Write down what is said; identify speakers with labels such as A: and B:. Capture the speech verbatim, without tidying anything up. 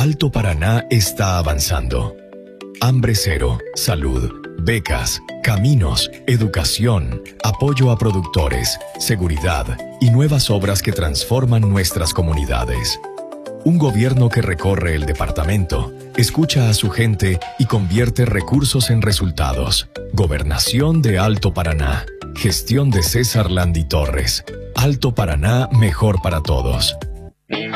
A: Alto Paraná está avanzando. Hambre cero, salud, becas, caminos, educación, apoyo a productores, seguridad y nuevas obras que transforman nuestras comunidades. Un gobierno que recorre el departamento, escucha a su gente y convierte recursos en resultados. Gobernación de Alto Paraná. Gestión de César Landy Torres. Alto Paraná, mejor para todos.